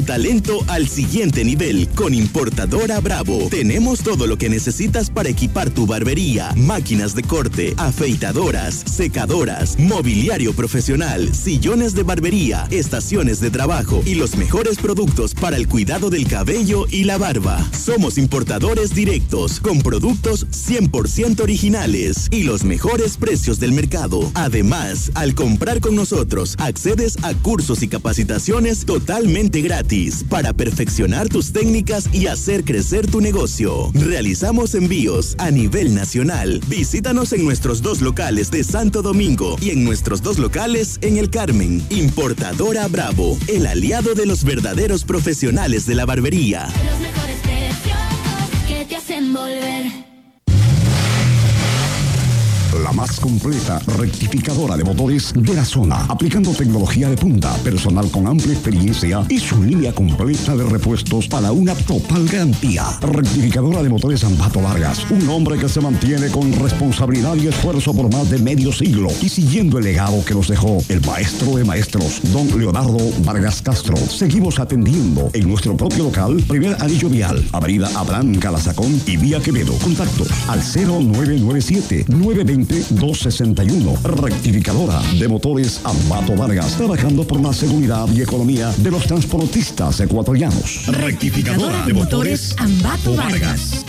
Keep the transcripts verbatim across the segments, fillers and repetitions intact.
Talento al siguiente nivel con Importadora Bravo. Tenemos todo lo que necesitas para equipar tu barbería, máquinas de corte, afeitadoras, secadoras, mobiliario profesional, sillones de barbería, estaciones de trabajo y los mejores productos para el cuidado del cabello y la barba. Somos importadores directos con productos cien por ciento originales y los mejores precios del mercado. Además, al comprar con nosotros, accedes a cursos y capacitaciones totalmente gratis para perfeccionar tus técnicas y hacer crecer tu negocio. Realizamos envíos a nivel nacional. Visítanos en nuestros dos locales de Santo Domingo y en nuestros dos locales en El Carmen. Importadora Bravo, el aliado de los verdaderos profesionales de la barbería. Los mejores precios que te hacen volver. La más completa rectificadora de motores de la zona, aplicando tecnología de punta, personal con amplia experiencia y su línea completa de repuestos para una total garantía. Rectificadora de motores Ambato Vargas, un hombre que se mantiene con responsabilidad y esfuerzo por más de medio siglo y siguiendo el legado que nos dejó el maestro de maestros, don Leonardo Vargas Castro. Seguimos atendiendo en nuestro propio local, primer anillo vial, avenida Abraham Calazacón y vía Quevedo. Contactos al cero nueve nueve siete, nueve dos cero, dos seis uno. Rectificadora de motores Ambato Vargas, trabajando por la seguridad y economía de los transportistas ecuatorianos. Rectificadora de motores Ambato Vargas.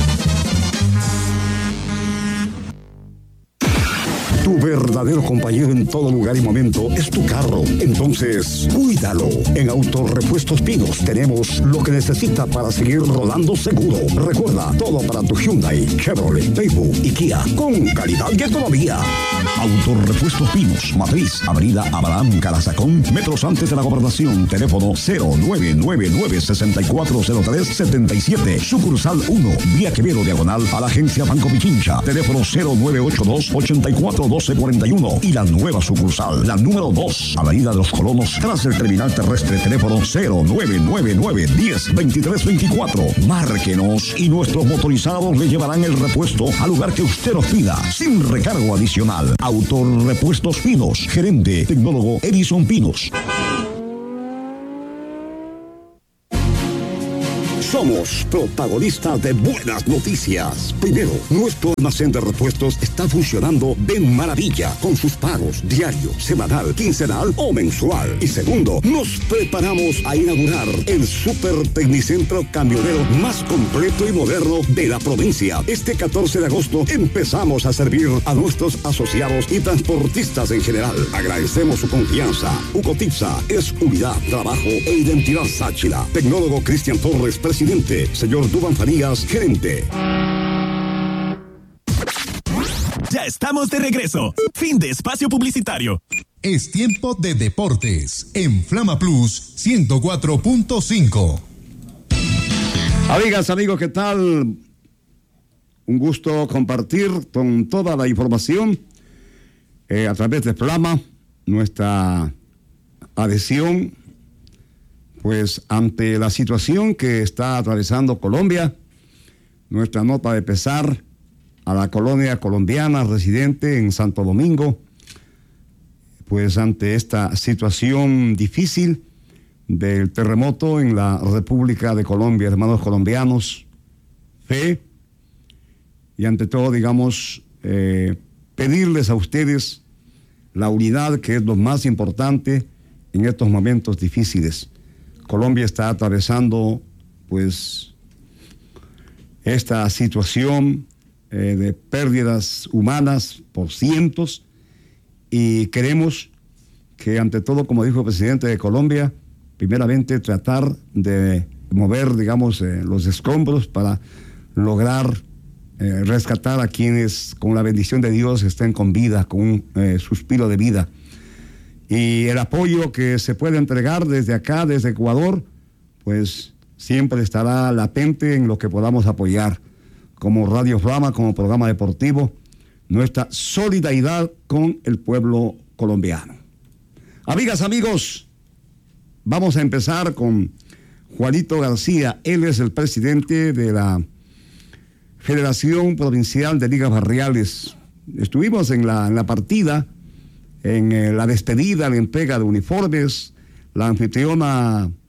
Tu verdadero compañero en todo lugar y momento es tu carro. Entonces, cuídalo. En Autorepuestos Pinos tenemos lo que necesita para seguir rodando seguro. Recuerda, todo para tu Hyundai, Chevrolet, Daewoo y Kia, con calidad y economía. Autorepuestos Pinos, Matriz, avenida Abraham Calazacón, metros antes de la gobernación. Teléfono cero nueve nueve nueve, seis cuatro cero tres, siete siete. Sucursal uno, vía Quevedo, diagonal a la agencia Banco Pichincha. Teléfono cero nueve ocho dos, ocho cuatro doce cuarenta y uno. Y la nueva sucursal, la número dos, avenida de los Colonos, tras el terminal terrestre. Teléfono cero nueve nueve nueve, diez, veintitrés veinticuatro. Márquenos y nuestros motorizados le llevarán el repuesto al lugar que usted nos pida, sin recargo adicional. Autorepuestos Pinos, gerente tecnólogo Edison Pinos. Somos protagonistas de buenas noticias. Primero, nuestro almacén de repuestos está funcionando de maravilla con sus pagos diario, semanal, quincenal o mensual. Y segundo, nos preparamos a inaugurar el Super Tecnicentro camionero más completo y moderno de la provincia. Este catorce de agosto empezamos a servir a nuestros asociados y transportistas en general. Agradecemos su confianza. Ucotipsa es unidad, trabajo e identidad Sáchila. Tecnólogo Cristian Torres, presidente. Señor Duban Farías, gerente. Ya estamos de regreso. Fin de espacio publicitario. Es tiempo de deportes en Flama Plus ciento cuatro punto cinco. Amigas, amigos, ¿qué tal? Un gusto compartir con toda la información eh, a través de Flama, nuestra adhesión pues ante la situación que está atravesando Colombia, nuestra nota de pesar a la colonia colombiana residente en Santo Domingo, pues ante esta situación difícil del terremoto en la República de Colombia, hermanos colombianos, fe, y ante todo, digamos, eh, pedirles a ustedes la unidad, que es lo más importante en estos momentos difíciles. Colombia está atravesando, pues, esta situación eh, de pérdidas humanas por cientos, y queremos que, ante todo, como dijo el presidente de Colombia, primeramente tratar de mover, digamos, eh, los escombros para lograr eh, rescatar a quienes, con la bendición de Dios, estén con vida, con un eh, suspiro de vida. Y el apoyo que se puede entregar desde acá, desde Ecuador, pues siempre estará latente en lo que podamos apoyar. Como Radio Flama, como programa deportivo, nuestra solidaridad con el pueblo colombiano. Amigas, amigos, vamos a empezar con Juanito García. Él es el presidente de la Federación Provincial de Ligas Barriales. Estuvimos en la, en la partida, en eh, la despedida, la entrega de uniformes. La anfitriona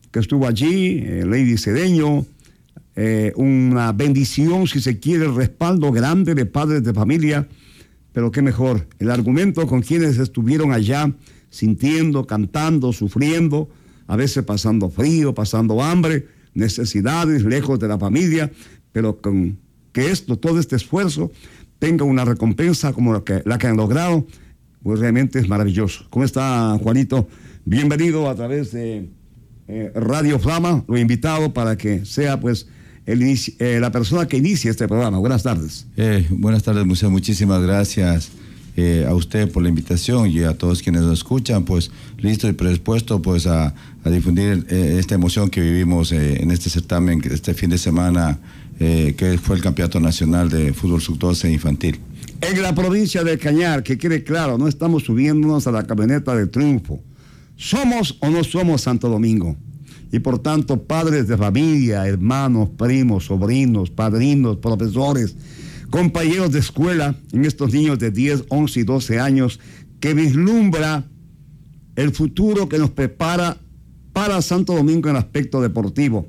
que estuvo allí, eh, Lady Cedeño, eh, una bendición, si se quiere, el respaldo grande de padres de familia, pero qué mejor, el argumento con quienes estuvieron allá, sintiendo, cantando, sufriendo, a veces pasando frío, pasando hambre, necesidades, lejos de la familia, pero con que esto, todo este esfuerzo, tenga una recompensa como la que, la que han logrado, pues realmente es maravilloso. ¿Cómo está, Juanito? Bienvenido a través de eh, Radio Flama, lo he invitado para que sea pues el inici- eh, la persona que inicie este programa. Buenas tardes. Eh, buenas tardes, Museo. Muchísimas gracias eh, a usted por la invitación y a todos quienes nos escuchan, pues listo y predispuesto pues a, a difundir eh, esta emoción que vivimos eh, en este certamen, este fin de semana, eh, que fue el Campeonato Nacional de Fútbol Sub doce Infantil. En la provincia de Cañar, que quede claro, no estamos subiéndonos a la camioneta de triunfo. ¿Somos o no somos Santo Domingo? Y por tanto, padres de familia, hermanos, primos, sobrinos, padrinos, profesores, compañeros de escuela, en estos niños de diez, once y doce años, que vislumbra el futuro que nos prepara para Santo Domingo en el aspecto deportivo.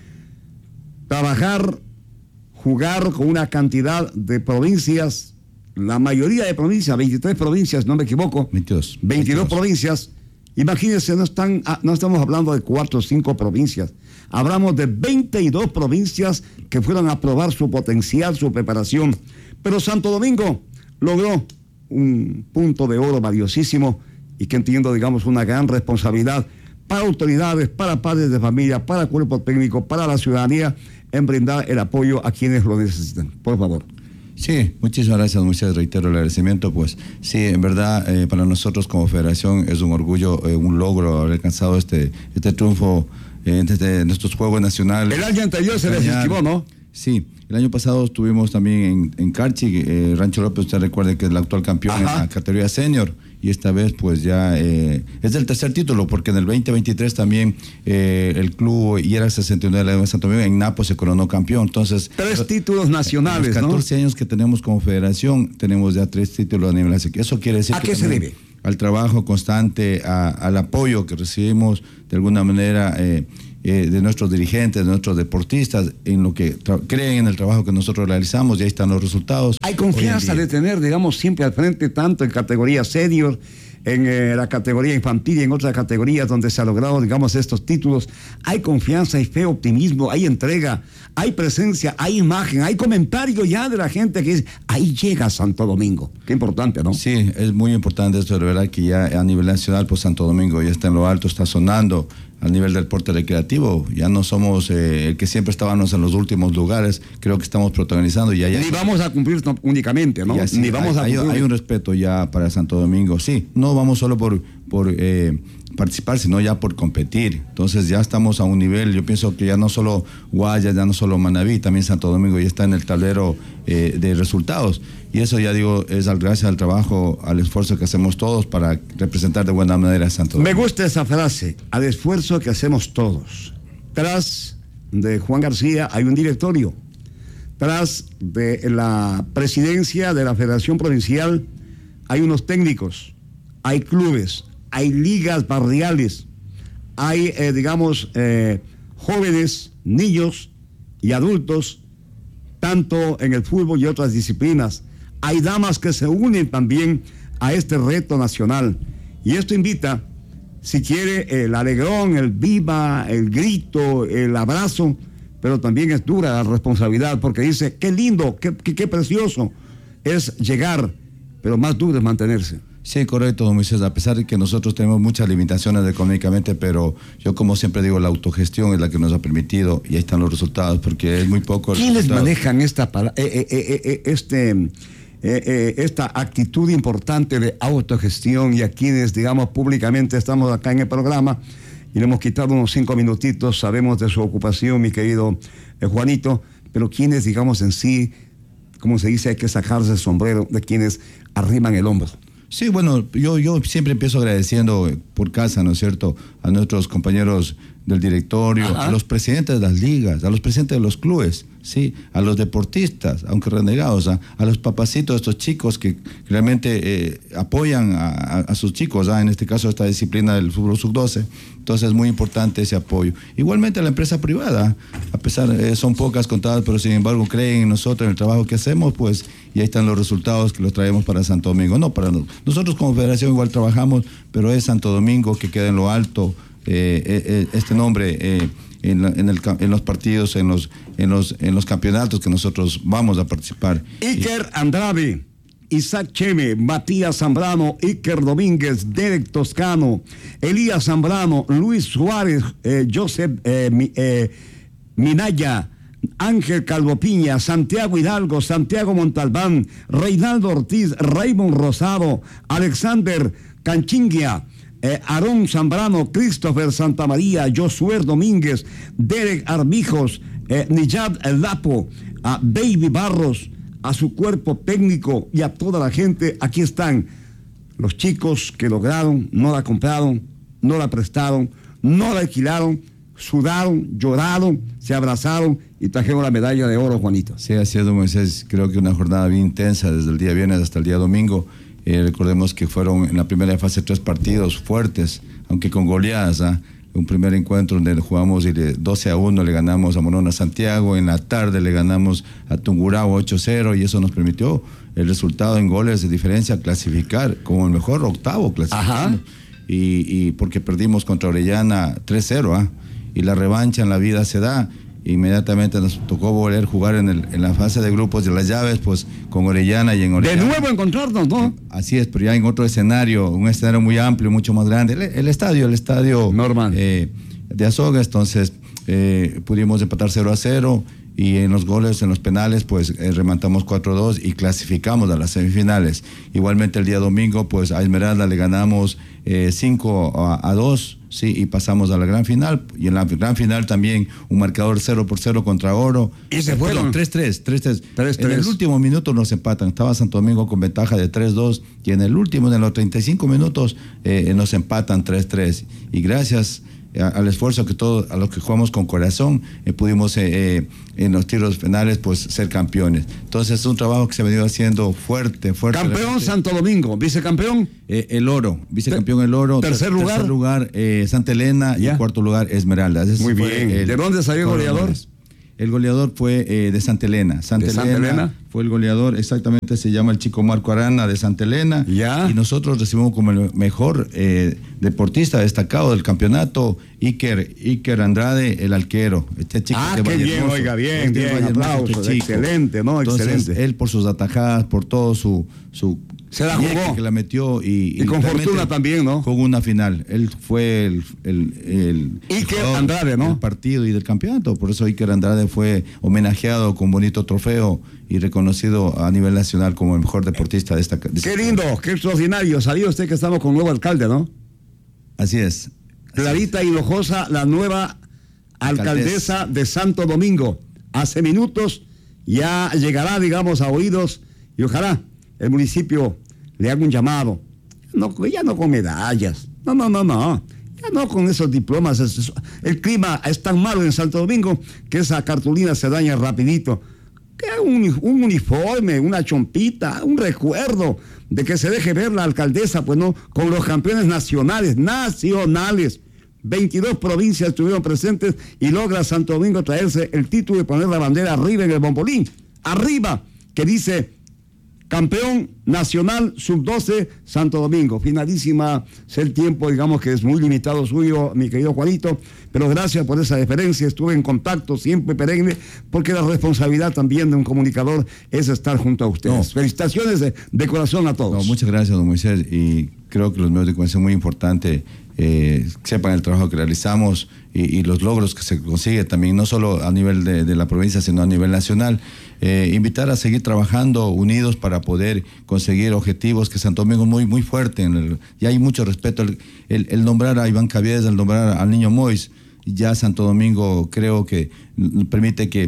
Trabajar, jugar con una cantidad de provincias, la mayoría de provincias, veintitrés provincias, no me equivoco. veintidós. veintidós provincias. Imagínense, no, están, no estamos hablando de cuatro o cinco provincias. Hablamos de veintidós provincias que fueron a probar su potencial, su preparación. Pero Santo Domingo logró un punto de oro valiosísimo y que entiendo, digamos, una gran responsabilidad para autoridades, para padres de familia, para cuerpo técnico, para la ciudadanía, en brindar el apoyo a quienes lo necesitan. Por favor. Sí, muchísimas gracias, muchas reitero el agradecimiento, pues sí, en verdad eh, para nosotros como federación es un orgullo, eh, un logro haber alcanzado este, este triunfo eh, desde nuestros Juegos Nacionales. El año anterior se les esquivó, ¿no? Sí, el año pasado estuvimos también en, en Carchi, eh, Rancho López, usted recuerde que es el actual campeón Ajá. en la categoría senior, y esta vez pues ya eh, es el tercer título, porque en el veinte veintitrés también eh, el club I E R A sesenta y nueve de Santo Domingo en Napo se coronó campeón. Entonces tres títulos nacionales, los catorce ¿no? años que tenemos como federación, tenemos ya tres títulos a nivel nacional. Eso quiere decir ¿A que qué se debe? Al trabajo constante, a, al apoyo que recibimos de alguna manera eh, eh, de nuestros dirigentes, de nuestros deportistas, en lo que tra- creen en el trabajo que nosotros realizamos, y ahí están los resultados. Hay confianza de tener, digamos, siempre al frente, tanto en categoría senior, en eh, la categoría infantil y en otras categorías donde se ha logrado, digamos, estos títulos. Hay confianza, hay fe, optimismo, hay entrega, hay presencia, hay imagen, hay comentario ya de la gente que dice, ahí llega Santo Domingo. Qué importante, ¿no? Sí, es muy importante esto, de verdad que ya a nivel nacional, pues Santo Domingo ya está en lo alto, está sonando. Al nivel del deporte recreativo, ya no somos eh, el que siempre estábamos en los últimos lugares, creo que estamos protagonizando. Ya, ya, Ni vamos a cumplir no, únicamente, ¿no? Sí, Ni vamos hay, a cumplir. Hay un respeto ya para Santo Domingo, sí, no vamos solo por, por eh, participar, sino ya por competir. Entonces ya estamos a un nivel, yo pienso que ya no solo Guayas, ya no solo Manabí, también Santo Domingo ya está en el tablero eh, de resultados. Y eso, ya digo, es al, gracias al trabajo, al esfuerzo que hacemos todos para representar de buena manera a Santo Domingo. Me gusta esa frase, al esfuerzo que hacemos todos. Tras de Juan García hay un directorio. Tras de la presidencia de la Federación Provincial hay unos técnicos, hay clubes, hay ligas barriales, hay, eh, digamos, eh, jóvenes, niños y adultos, tanto en el fútbol y otras disciplinas. Hay damas que se unen también a este reto nacional. Y esto invita, si quiere, el alegrón, el viva, el grito, el abrazo, pero también es dura la responsabilidad, porque dice, qué lindo, qué, qué, qué precioso es llegar, pero más duro es mantenerse. Sí, correcto, don Moisés, a pesar de que nosotros tenemos muchas limitaciones económicamente, pero yo como siempre digo, la autogestión es la que nos ha permitido, y ahí están los resultados, porque es muy poco. ¿Quiénes manejan esta, eh, eh, eh, eh, este... Eh, eh, esta actitud importante de autogestión, y a quienes, digamos, públicamente estamos acá en el programa y le hemos quitado unos cinco minutitos, sabemos de su ocupación, mi querido eh, Juanito, pero quienes, digamos, en sí, como se dice, hay que sacarse el sombrero de quienes arriman el hombro? Sí, bueno, yo, yo siempre empiezo agradeciendo por casa, ¿no es cierto?, a nuestros compañeros del directorio, Ajá. a los presidentes de las ligas, a los presidentes de los clubes, sí, a los deportistas, aunque renegados, a, a los papacitos de estos chicos que realmente eh, apoyan a, a, a sus chicos, ¿ah? En este caso esta disciplina del fútbol sub doce. Entonces es muy importante ese apoyo. Igualmente la empresa privada, a pesar, eh, son pocas contadas, pero sin embargo creen en nosotros, en el trabajo que hacemos, pues, y ahí están los resultados que los traemos para Santo Domingo. No, para nosotros, nosotros como federación igual trabajamos, pero es Santo Domingo que queda en lo alto, eh, eh, este nombre, eh, En, la, en, el, en los partidos, en los, en, los, en los campeonatos que nosotros vamos a participar. Iker Andrade, Isaac Cheme, Matías Zambrano, Iker Domínguez, Derek Toscano, Elías Zambrano, Luis Suárez, eh, Joseph eh, mi, eh, Minaya, Ángel Calvo Piña, Santiago Hidalgo, Santiago Montalbán, Reinaldo Ortiz, Raymond Rosado, Alexander Canchingia, Eh, Aarón Zambrano, Christopher Santamaría, Josué Domínguez, Derek Armijos, eh, Niyad El Lapo, a Baby Barros, a su cuerpo técnico y a toda la gente. Aquí están los chicos que lograron, no la compraron, no la prestaron, no la alquilaron, sudaron, lloraron, se abrazaron y trajeron la medalla de oro, Juanito. Sí, así es, don Moisés. Creo que una jornada bien intensa desde el día viernes hasta el día domingo. Eh, recordemos que fueron en la primera fase tres partidos fuertes, aunque con goleadas, ¿ah? Un primer encuentro donde jugamos y de doce a uno le ganamos a Morona Santiago, en la tarde le ganamos a Tungurahua ocho cero y eso nos permitió el resultado en goles de diferencia clasificar como el mejor octavo clasificado. Y, y porque perdimos contra Orellana tres cero, ¿ah? Y la revancha en la vida se da. Inmediatamente nos tocó volver a jugar en, el, en la fase de grupos de las llaves, pues con Orellana y en Orellana. De nuevo encontrarnos, ¿no? Así es, pero ya en otro escenario, un escenario muy amplio, mucho más grande. El, el estadio, el estadio normal eh, de Azogues, entonces eh, pudimos empatar cero a cero y en los goles, en los penales, pues eh, remontamos cuatro a dos y clasificamos a las semifinales. Igualmente el día domingo, pues a Esmeralda le ganamos eh, cinco a dos. Sí, y pasamos a la gran final. Y en la gran final también un marcador cero por cero contra Oro. ¿Y se fueron? tres tres, tres tres. En el último minuto nos empatan. Estaba Santo Domingo con ventaja de tres dos. Y en el último, en los treinta y cinco minutos, eh, nos empatan tres tres. Y gracias a, al esfuerzo que todos, a los que jugamos con corazón, eh, pudimos eh, eh, en los tiros penales, pues ser campeones. Entonces es un trabajo que se ha venido haciendo fuerte, fuerte. Campeón realmente. Santo Domingo, vicecampeón. Eh, el Oro, vicecampeón el Oro. Tercer ter, lugar. Tercer lugar, eh, Santa Elena ¿Ya? Y cuarto lugar Esmeralda. Ese Muy bien. El, ¿De dónde salió el goleador? El goleador fue eh, de Santa Elena. Santa, ¿De Santa Elena, Elena fue el goleador, exactamente se llama el chico Marco Arana de Santa Elena. ¿Ya? Y nosotros recibimos como el mejor eh, deportista destacado del campeonato, Iker, Iker Andrade, el arquero. Este chico ah, que qué bien, oiga, bien, este bien, aplausos, este excelente, ¿no? Entonces, excelente. Él por sus atajadas, por todo su... su se la jugó. Que la metió y, y, y con fortuna también, ¿no? Jugó una final. Él fue el... el, el Iker Andrade, ¿no? Del partido y del campeonato. Por eso Iker Andrade fue homenajeado con bonito trofeo y reconocido a nivel nacional como el mejor deportista de esta... De qué lindo, qué extraordinario. Sabía usted que estamos con nuevo alcalde, ¿no? Así es. Clarita Hinojosa, la nueva alcaldesa de Santo Domingo. Hace minutos ya llegará, digamos, a oídos y ojalá el municipio le haga un llamado. No, ya no con medallas. No, no, no, no. Ya no con esos diplomas. El clima es tan malo en Santo Domingo que esa cartulina se daña rapidito. Que haga un, un uniforme, una chompita, un recuerdo de que se deje ver la alcaldesa, pues no, con los campeones nacionales, nacionales. veintidós provincias estuvieron presentes y logra Santo Domingo traerse el título y poner la bandera arriba en el bombolín. Arriba, que dice campeón nacional sub doce Santo Domingo. Finalísima es el tiempo, digamos que es muy limitado suyo, mi querido Juanito, pero gracias por esa deferencia. Estuve en contacto siempre perenne, porque la responsabilidad también de un comunicador es estar junto a ustedes. No. Felicitaciones de, de corazón a todos. No, muchas gracias, don Moisés, y creo que los medios de comunicación es muy importante eh, sepan el trabajo que realizamos y, y los logros que se consigue también, no solo a nivel de, de la provincia, sino a nivel nacional. Eh, invitar a seguir trabajando unidos para poder conseguir objetivos, que Santo Domingo es muy, muy fuerte, en el, y hay mucho respeto. El, el, el nombrar a Iván Caviedes, el nombrar al niño Mois, ya Santo Domingo creo que permite que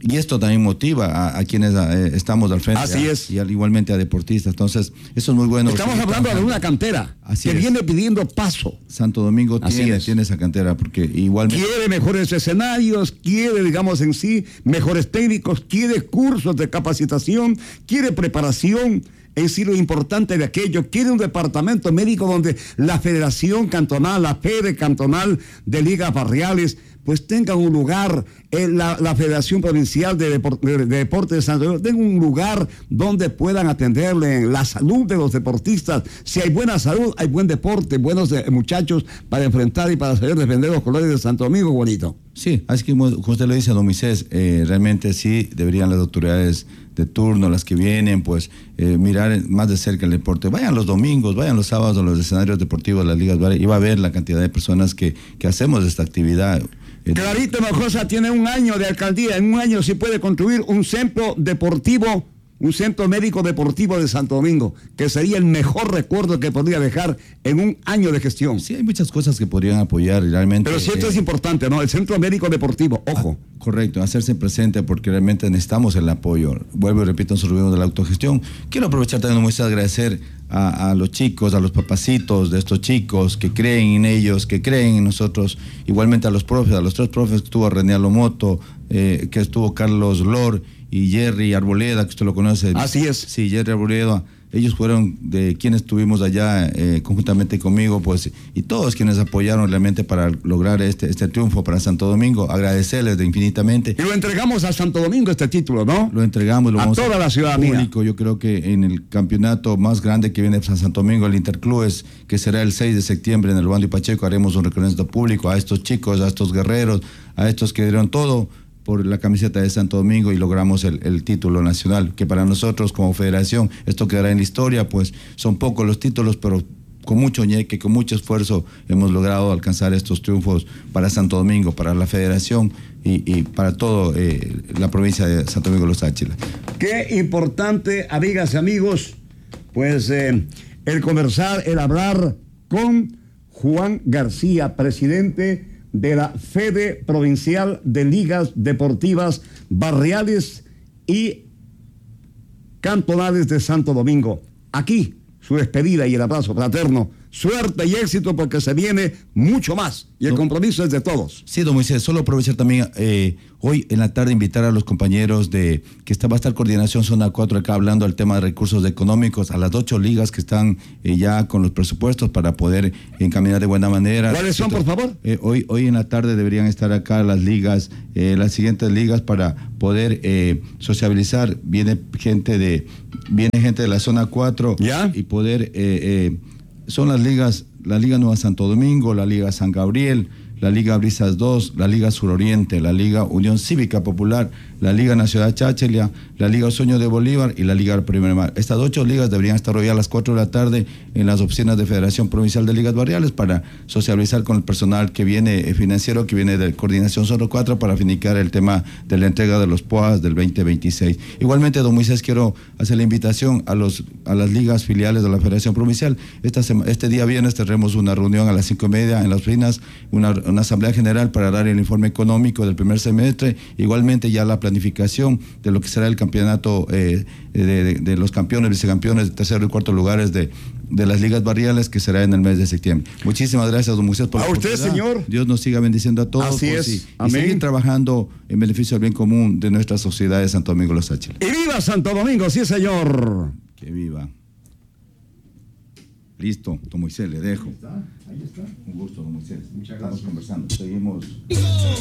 y esto también motiva a, a quienes eh, estamos al frente. Así a, es. Y al, igualmente a deportistas. Entonces, eso es muy bueno. Estamos hablando de una cantera Así que es. viene pidiendo paso. Santo Domingo Así tiene, es. tiene esa cantera, porque igualmente... Quiere mejores escenarios, quiere, digamos en sí, mejores técnicos, quiere cursos de capacitación, quiere preparación. Es decir, lo importante de aquello, quiere un departamento médico donde la Federación Cantonal, la Fede Cantonal de Ligas Barriales, pues tengan un lugar, eh, la, la Federación Provincial de, Depor de, de Deportes de Santo Domingo, tenga un lugar donde puedan atenderle la salud de los deportistas. Si hay buena salud, hay buen deporte, buenos eh, muchachos para enfrentar y para saber defender los colores de Santo Domingo, bonito. Sí, así que como usted lo dice, don Moisés, eh, realmente sí deberían las autoridades de turno, las que vienen, pues eh, mirar más de cerca el deporte. Vayan los domingos, vayan los sábados a los escenarios deportivos de las ligas barriales y va a ver la cantidad de personas que, que hacemos esta actividad. Clarito Hinojosa tiene un año de alcaldía, en un año sí puede construir un centro deportivo, un centro médico deportivo de Santo Domingo, que sería el mejor recuerdo que podría dejar en un año de gestión. Sí, hay muchas cosas que podrían apoyar realmente. Pero sí, esto eh, es importante, ¿no? El centro médico deportivo, ojo. Ah, correcto, hacerse presente porque realmente necesitamos el apoyo. Vuelvo y repito, nosotros vivimos de la autogestión. Quiero aprovechar también, Moisés, agradecer a, a los chicos, a los papacitos de estos chicos que creen en ellos, que creen en nosotros. Igualmente a los profes, a los tres profes que estuvo René Alomoto, eh, que estuvo Carlos Lor y Jerry Arboleda, que usted lo conoce. Así es. Sí, Jerry Arboleda. Ellos fueron de quienes estuvimos allá eh, conjuntamente conmigo, pues, y todos quienes apoyaron realmente para lograr este, este triunfo para Santo Domingo. Agradecerles de infinitamente. Y lo entregamos a Santo Domingo este título, ¿no? Lo entregamos, lo a vamos toda la ciudadanía. Público. Yo creo que en el campeonato más grande que viene para Santo Domingo, el Interclubes, que será el seis de septiembre en el Bando y Pacheco, haremos un reconocimiento público a estos chicos, a estos guerreros, a estos que dieron todo por la camiseta de Santo Domingo y logramos el, el título nacional, que para nosotros como federación, esto quedará en la historia, pues son pocos los títulos, pero con mucho ñeque, con mucho esfuerzo hemos logrado alcanzar estos triunfos para Santo Domingo, para la federación y, y para toda eh, la provincia de Santo Domingo Los Áchilas. Qué importante, amigas y amigos, pues eh, el conversar, el hablar con Juan García, presidente de la Fede Provincial de Ligas Deportivas Barriales y Cantonales de Santo Domingo. Aquí, su despedida y el abrazo fraterno. Suerte y éxito porque se viene mucho más y el compromiso es de todos. Sí, don Moisés, solo aprovechar también eh, hoy en la tarde invitar a los compañeros de que está, va a estar Coordinación Zona cuatro acá hablando del tema de recursos económicos a las ocho ligas que están eh, ya con los presupuestos para poder encaminar de buena manera. ¿Cuáles son, por favor? Eh, hoy, hoy en la tarde deberían estar acá las ligas, eh, las siguientes ligas para poder eh, sociabilizar. Viene gente de, viene gente de la Zona cuatro ¿Ya? y poder... Eh, eh, son las ligas, la Liga Nueva Santo Domingo, la Liga San Gabriel, la Liga Brisas dos, la Liga Suroriente, la Liga Unión Cívica Popular, la Liga Nacional Cháchelia, la Liga Osueño de Bolívar y la Liga Primer Mar. Estas ocho ligas deberían estar hoy a las cuatro de la tarde en las oficinas de Federación Provincial de Ligas Barriales para socializar con el personal que viene eh, financiero, que viene de Coordinación Zona cuatro para finiquitar el tema de la entrega de los P O A S del veinte veintiséis. Igualmente, don Moisés, quiero hacer la invitación a los a las ligas filiales de la Federación Provincial. Esta sema, este día viernes tendremos una reunión a las cinco y media en las oficinas, una, una asamblea general para dar el informe económico del primer semestre, igualmente ya la planificación de lo que será el campeonato eh, de, de, de los campeones, vicecampeones de tercero y cuarto lugares de, de las ligas barriales, que será en el mes de septiembre. Muchísimas gracias, don Moisés, por a la usted, señor. Dios nos siga bendiciendo a todos. Así pues, es. y, Amén. y seguir trabajando en beneficio del bien común de nuestra sociedad de Santo Domingo Los Áchilas. ¡Y viva Santo Domingo, sí, señor! Que viva. Listo, don Moisés, le dejo. Ahí está, ahí está. Un gusto, don Moisés. Muchas gracias. Estamos conversando. Seguimos.